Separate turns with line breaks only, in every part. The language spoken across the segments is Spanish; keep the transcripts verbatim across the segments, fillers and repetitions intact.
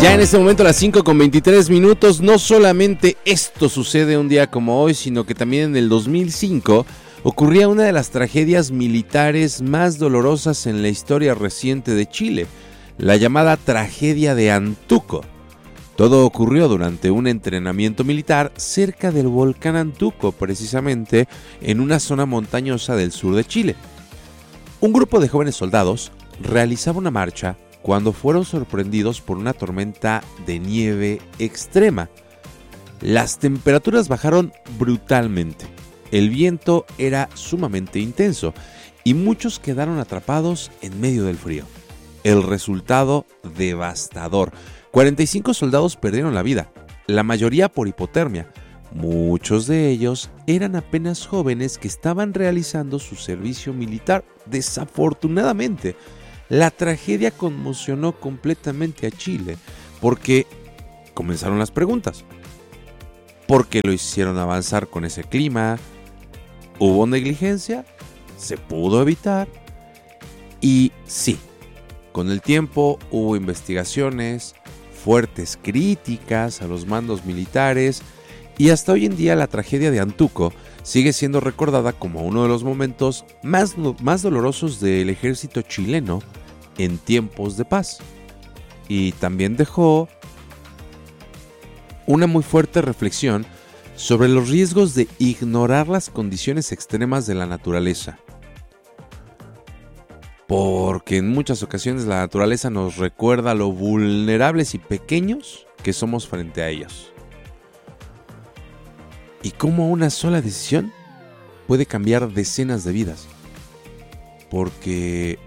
Ya en este momento a las cinco con veintitrés minutos, no solamente esto sucede un día como hoy, sino que también en el dos mil cinco ocurría una de las tragedias militares más dolorosas en la historia reciente de Chile, la llamada tragedia de Antuco. Todo ocurrió durante un entrenamiento militar cerca del volcán Antuco, precisamente en una zona montañosa del sur de Chile. Un grupo de jóvenes soldados realizaba una marcha cuando fueron sorprendidos por una tormenta de nieve extrema. Las temperaturas bajaron brutalmente, el viento era sumamente intenso y muchos quedaron atrapados en medio del frío. El resultado devastador. cuarenta y cinco soldados perdieron la vida, la mayoría por hipotermia. Muchos de ellos eran apenas jóvenes que estaban realizando su servicio militar. Desafortunadamente, la tragedia conmocionó completamente a Chile porque comenzaron las preguntas. ¿Por qué lo hicieron avanzar con ese clima? ¿Hubo negligencia? ¿Se pudo evitar? Y sí, con el tiempo hubo investigaciones, fuertes críticas a los mandos militares y hasta hoy en día la tragedia de Antuco sigue siendo recordada como uno de los momentos más, más dolorosos del ejército chileno en tiempos de paz. Y también dejó una muy fuerte reflexión sobre los riesgos de ignorar las condiciones extremas de la naturaleza. Porque en muchas ocasiones la naturaleza nos recuerda lo vulnerables y pequeños que somos frente a ellos. Y cómo una sola decisión puede cambiar decenas de vidas. Porque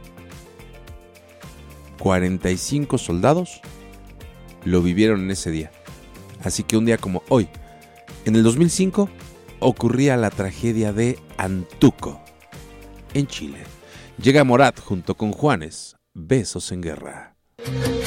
cuarenta y cinco soldados lo vivieron en ese día. Así que un día como hoy, en el dos mil cinco, ocurría la tragedia de Antuco, en Chile. Llega Morat junto con Juanes, Besos en Guerra.